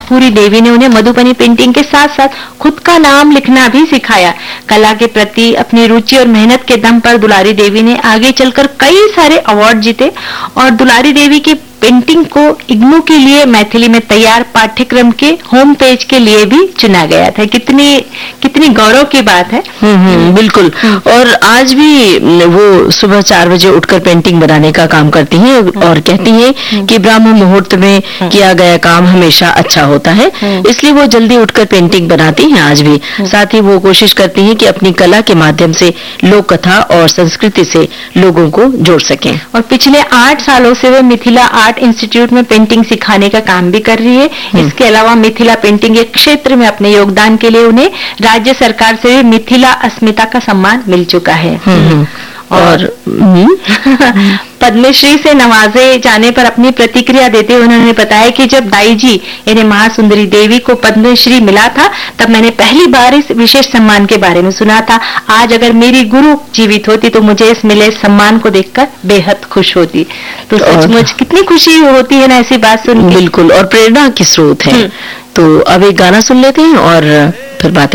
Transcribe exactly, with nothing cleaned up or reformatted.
कर्पूरी देवी ने उन्हें मधुबनी पेंटिंग के साथ साथ खुद का नाम लिखना भी सिखाया। कला के प्रति अपनी रुचि और मेहनत के दम पर दुलारी देवी ने आगे चलकर कई सारे अवार्ड जीते और दुलारी देवी की पेंटिंग को इग्नू के लिए मैथिली में तैयार पाठ्यक्रम के होम पेज के लिए भी चुना गया था। कितनी कितनी गौरव की बात है। हम्म बिल्कुल। और आज भी वो सुबह चार बजे उठकर पेंटिंग बनाने का काम करती हैं और कहती हैं कि ब्राह्म मुहूर्त में किया गया काम हमेशा अच्छा होता है, इसलिए वो जल्दी उठकर पेंटिंग बनाती हैं आज भी। साथ ही वो कोशिश करती हैं कि अपनी कला के माध्यम से लोक कथा और संस्कृति से लोगों को जोड़ सकें। और पिछले आठ सालों से वे मिथिला आर्ट इंस्टीट्यूट में पेंटिंग सिखाने का काम भी कर रही है। इसके अलावा मिथिला पेंटिंग के क्षेत्र में अपने योगदान के लिए उन्हें राज्य सरकार से भी मिथिला अस्मिता का सम्मान मिल चुका है। और पद्मश्री से नवाजे जाने पर अपनी प्रतिक्रिया देते हुए उन्होंने बताया कि जब दाई जी यानी महासुंदरी देवी को पद्मश्री मिला था तब मैंने पहली बार इस विशेष सम्मान के बारे में सुना था। आज अगर मेरी गुरु जीवित होती तो मुझे इस मिले सम्मान को देखकर बेहद खुश होती। तो सचमुच कितनी खुशी होती है ना ऐसी बात सुन। बिल्कुल, और प्रेरणा की स्रोत है। तो अब एक गाना सुन लेते हैं और फिर बातें